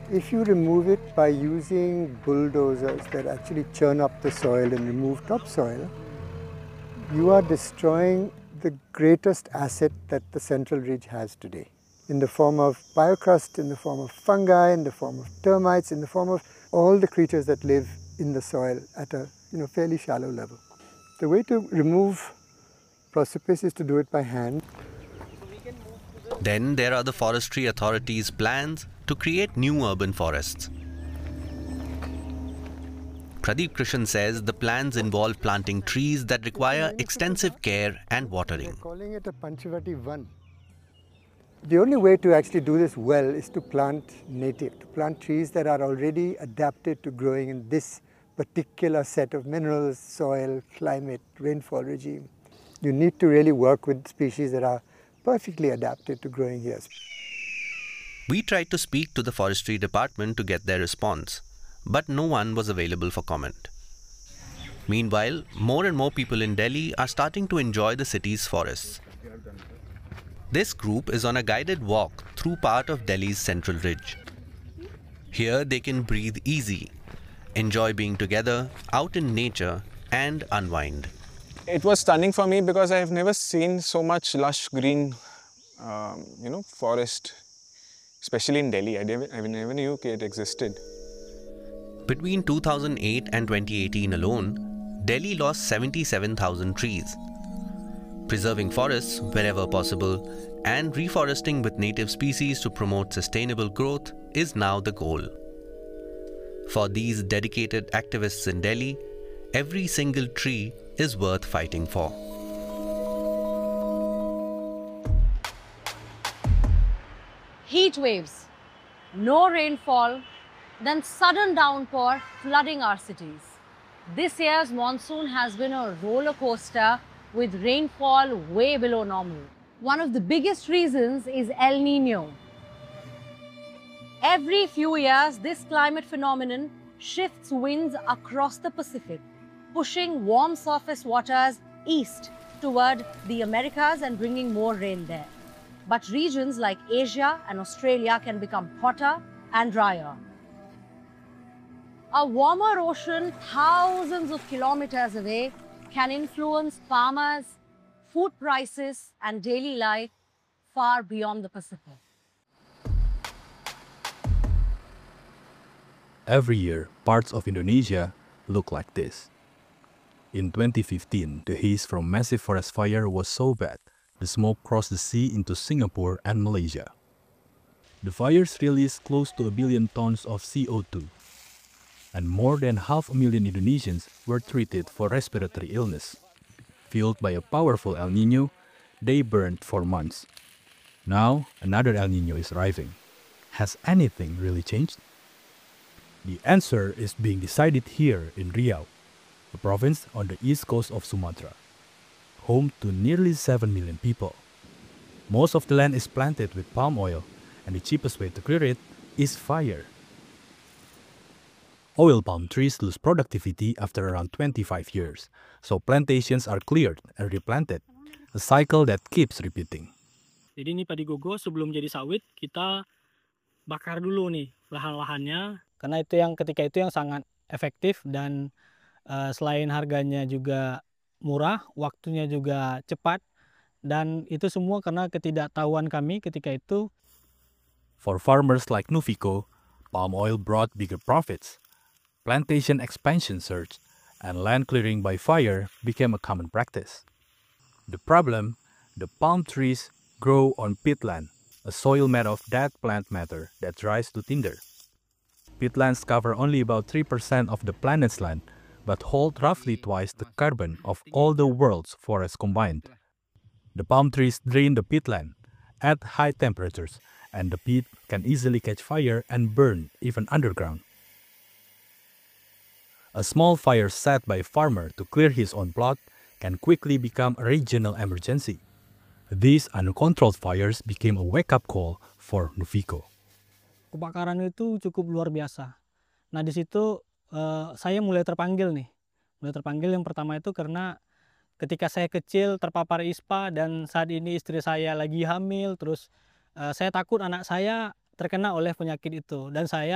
If you remove it by using bulldozers that actually churn up the soil and remove topsoil, you are destroying the greatest asset that the Central Ridge has today, in the form of biocrust, in the form of fungi, in the form of termites, in the form of all the creatures that live in the soil at a fairly shallow level. The way to remove precipice is to do it by hand. Then there are the Forestry Authority's plans to create new urban forests. Pradeep Krishan says the plans involve planting trees that require extensive care and watering. They're calling it a Panchavati Van. The only way to actually do this well is to plant native, to plant trees that are already adapted to growing in this particular set of minerals, soil, climate, rainfall regime. You need to really work with species that are perfectly adapted to growing here. We tried to speak to the Forestry Department to get their response, but no one was available for comment. Meanwhile, more and more people in Delhi are starting to enjoy the city's forests. This group is on a guided walk through part of Delhi's Central Ridge. Here they can breathe easy, enjoy being together, out in nature, and unwind. It was stunning for me because I have never seen so much lush green, forest, especially in Delhi. I never knew it existed. Between 2008 and 2018 alone, Delhi lost 77,000 trees. Preserving forests wherever possible and reforesting with native species to promote sustainable growth is now the goal. For these dedicated activists in Delhi, every single tree is worth fighting for. Heat waves, no rainfall, then sudden downpour flooding our cities. This year's monsoon has been a roller coaster with rainfall way below normal. One of the biggest reasons is El Nino. Every few years, this climate phenomenon shifts winds across the Pacific, pushing warm surface waters east toward the Americas and bringing more rain there. But regions like Asia and Australia can become hotter and drier. A warmer ocean thousands of kilometers away can influence farmers, food prices, and daily life far beyond the Pacific. Every year, parts of Indonesia look like this. In 2015, the haze from massive forest fire was so bad, the smoke crossed the sea into Singapore and Malaysia. The fires released close to 1 billion tons of CO2, and more than 500,000 Indonesians were treated for respiratory illness. Fueled by a powerful El Nino, they burned for months. Now, another El Nino is arriving. Has anything really changed? The answer is being decided here in Riau, a province on the east coast of Sumatra, home to nearly 7 million people. Most of the land is planted with palm oil, and the cheapest way to clear it is fire. Oil palm trees lose productivity after around 25 years, so plantations are cleared and replanted, a cycle that keeps repeating. Jadi ini padi gogo sebelum jadi sawit kita bakar dulu nih lahan-lahannya, karena itu yang ketika itu yang sangat efektif dan selain harganya juga murah, waktunya juga cepat, dan itu semua karena ketidaktahuan kami ketika itu. For farmers like Nufiko, palm oil brought bigger profits. Plantation expansion surged, and land clearing by fire became a common practice. The problem, the palm trees grow on peatland, a soil made of dead plant matter that dries to tinder. Peatlands cover only about 3% of the planet's land, but hold roughly twice the carbon of all the world's forests combined. The palm trees drain the peatland at high temperatures, and the peat can easily catch fire and burn even underground. A small fire set by a farmer to clear his own plot can quickly become a regional emergency. These uncontrolled fires became a wake-up call for Nufiko. Kebakaran itu cukup luar biasa. Nah di situ saya mulai terpanggil nih. Mulai terpanggil yang pertama itu karena ketika saya kecil terpapar ISPA dan saat ini istri saya lagi hamil, terus saya takut anak saya terkena oleh penyakit itu, dan saya